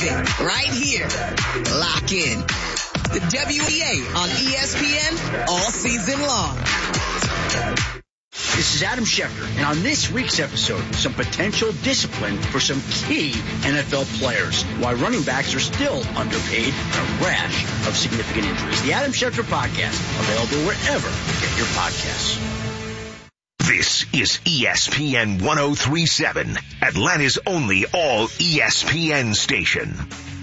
season right here. Lock in. The WEA on ESPN all season long. This is Adam Schefter, and on this week's episode, some potential discipline for some key NFL players, why running backs are still underpaid, and a rash of significant injuries. The Adam Schefter Podcast, available wherever you get your podcasts. This is ESPN 103.7, Atlanta's only all ESPN station.